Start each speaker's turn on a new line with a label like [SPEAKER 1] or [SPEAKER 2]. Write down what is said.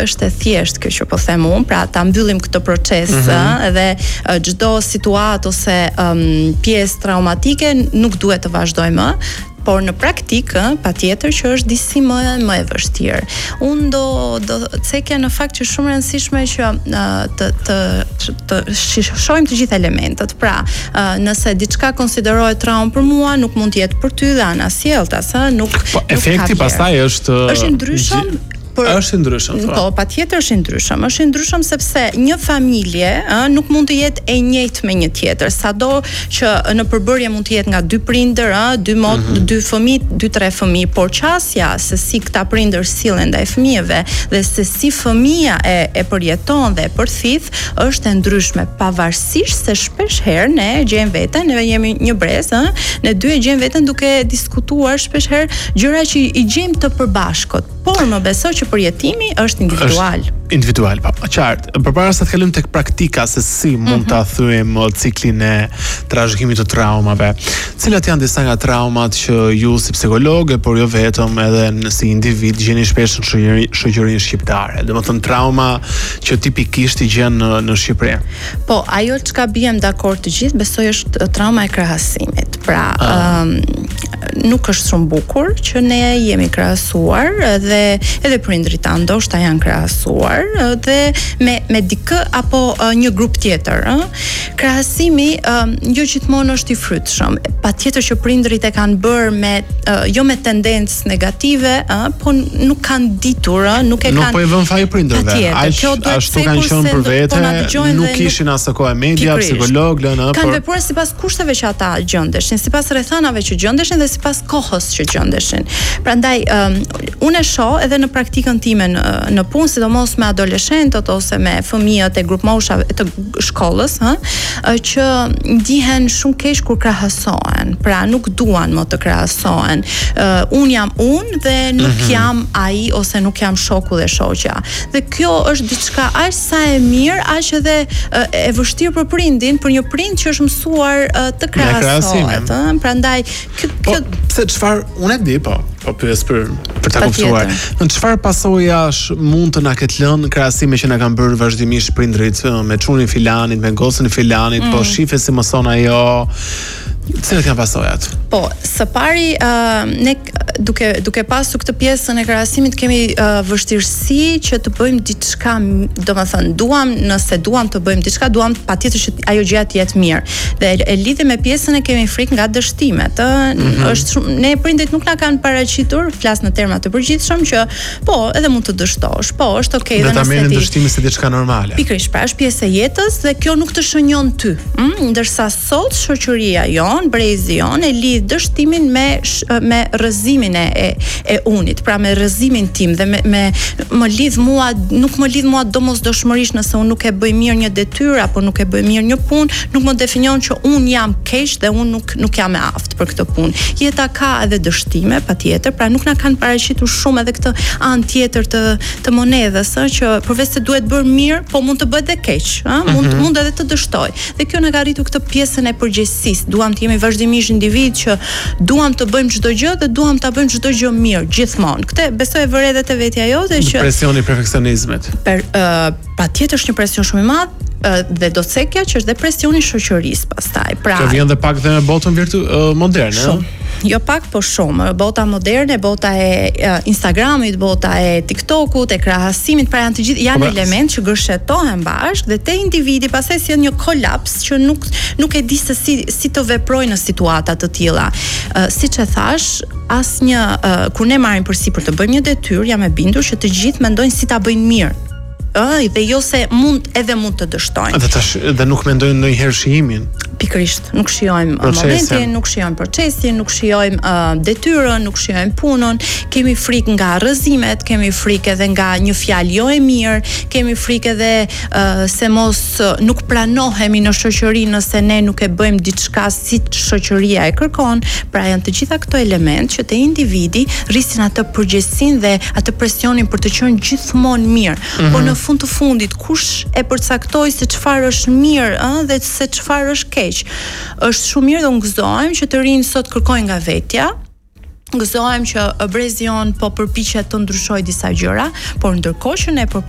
[SPEAKER 1] është e thjeshtë kjo që po them unë, pra ta mbyllim këtë proces, edhe çdo situatë ose pjesë traumatike nuk duhet të vazhdojë më. Por në praktikë, patjetër që është disi më e vështirë. Unë do cekja në fakt që shumë rëndësishme që të shohim të gjitha elementet. Pra, nëse diçka konsiderohet traumë për mua, nuk mund të jetë për ty dhe ana sjelltas, nuk.
[SPEAKER 2] Po efekti pastaj është
[SPEAKER 1] i ndryshëm.
[SPEAKER 2] Është ndryshëm.
[SPEAKER 1] Po, patjetër është ndryshëm. Është ndryshëm sepse një familje nuk mund të jetë e njëjtë me një tjetër. Sado që në përbërje mund të jetë nga dy prindër, dy fëmijë, 2-3 fëmijë, por qasja se si këta prindër sillen ndaj fëmijëve dhe se si fëmia e përjeton dhe e përthith është e ndryshme, pavarësisht se shpesh herë ne gjejmë veten, ne jemi një brez, ne dy e gjejmë veten duke diskutuar shpesh herë gjëra që i gjejmë të përbashkët. Por më besoj që përjetimi është individual.
[SPEAKER 2] Individual, po, qartë. Përpara se të kalojmë tek praktika se si mund ta thyejmë ciklin e trashëgimit të traumave. Cilat janë disa nga traumat që ju si psikologe, por jo vetëm edhe si individ gjeni shpesh në shoqërinë shqiptare? Domethënë trauma që tipikisht i gjen në Shqipëri.
[SPEAKER 1] Po, ajo çka bijem dakord të gjithë, besoj është trauma e krahasimit. Pra, nuk është shumë bukur që ne jemi krahasuar dhe edhe prindrit tanë ndoshta janë krahasuar dhe me dikë apo një grup tjetër. Krahasimi jo gjithmonë është i frytshëm. Patjetër që prindrit e kanë bërë jo me tendencë negative, po nuk kanë ditur, nuk e kanë.
[SPEAKER 2] Nuk po i vën faj prindërve. Ashtu kanë qenë për vete, nuk kishin as kohë media, psikolog,
[SPEAKER 1] kanë vepruar sipas kushteve që ata gjendeshin, sipas rrethanave që gjendeshin dhe sipas kohës që gjendeshin. Prandaj unë e shoh edhe në praktikën time në punë, sidomos me adoleshentët ose me fëmijët e grup moshave të shkollës, që ndihen shumë keq kur krahasohen. Pra nuk duan më të krahasohen. Unë jam unë dhe nuk jam ai ose nuk jam shoku dhe shoqja. Dhe kjo është diçka aq sa e mirë, aq edhe e vështirë për prindin, për një prind që është mësuar të krahasohet. Prandaj kjo
[SPEAKER 2] pse çfarë unë e di po pyes për ta kuptuar. Në çfarë pasojash mund të na ketë lënë krahasime që na kanë bërë vazhdimisht prindrit me çunin filanit, me gocën e filanit, po shife si mëson ajo. Cilat janë pasojat? Po,
[SPEAKER 1] së pari ne duke pasur këtë pjesën e krahasimit kemi vështirësi që të bëjmë diçka, domethënë nëse duam të bëjmë diçka, duam patjetër që ajo gjëja të jetë mirë. Dhe e lidhe me pjesën e kemi frikë nga dështimet, është shumë, ne prindit nuk na kanë paraqitur, flas në terma të përgjithshëm që po, edhe mund të dështosh, po, është okay
[SPEAKER 2] dhe nëse ti. Ne ta merrim dështimin si diçka normale.
[SPEAKER 1] Pikërisht, pra është pjesë e jetës dhe kjo nuk të shënjon ty. Ndërsa sot shoqëria brezi jon e lidh dështimin me rrëzimin e unit, pra me rrëzimin tim dhe më lidh mua, nuk më lidh mua domosdoshmërisht nëse unë nuk e bëj mirë një detyrë apo nuk e bëj mirë një punë, nuk më definion që unë jam keq dhe unë nuk jam e aftë për këtë punë. Jeta ka edhe dështime, patjetër, pra nuk na kanë paraqitur shumë edhe këtë anë tjetër të monedhës, që përveç se duhet bërë mirë, po mund të bëhet edhe keq, mund edhe të dështoj. Dhe kjo na ka arritur këtë pjesën e përgjegjësisë. Duam të jemi vazhdimisht individ që duam të bëjmë çdo gjë dhe duam ta bëjmë çdo gjë mirë gjithmonë. Këtë besoj e vër edhe te vetja jote që
[SPEAKER 2] presioni i perfeksionizmit.
[SPEAKER 1] Patjetër është një presion shumë i madh dhe do të thekja që është dhe presioni i shoqërisë pastaj. Pra,
[SPEAKER 2] që vjen dhe pak dhe në botën moderne,
[SPEAKER 1] shumë. Jo pak, po shumë. Bota moderne, bota e Instagramit, bota e TikTokut, e krahasimit, pra janë të gjithë janë elementë që gërshetohen bashkë dhe te individi pastaj sjell një kolaps që nuk e di se si të veprojë në situata të tilla. Siç e thash, kur ne marrim përsipër të bëjmë një detyrë, jam e bindur që të gjithë mendojnë si ta bëjnë mirë. Dhe jo se mund të dështojnë.
[SPEAKER 2] Dhe nuk mendojnë ndonjëherë shijimin.
[SPEAKER 1] Pikërisht, nuk shijojmë momentin, nuk shijojmë procesin, nuk shijojmë detyrën, nuk shijojmë punën, kemi frikë nga rrëzimet, kemi frikë edhe nga një fjalë jo e mirë, kemi frikë edhe se mos nuk pranohemi në shoqëri nëse ne nuk e bëjmë diçka si shoqëria e kërkon. Pra janë të gjitha këto elementë që te individi rrisin atë përgjegjësinë dhe atë presionin për të qenë gjithmonë mirë. Por në fund të fundit kush e përcaktoi se çfarë është mirë dhe se çfarë është keq. Është shumë mirë dhe unë gëzohem që të rinj sot kërkojnë nga vetja. Gëzohem që brezi jon po përpiqet të ndryshojë disa gjëra, por ndërkohë që ne po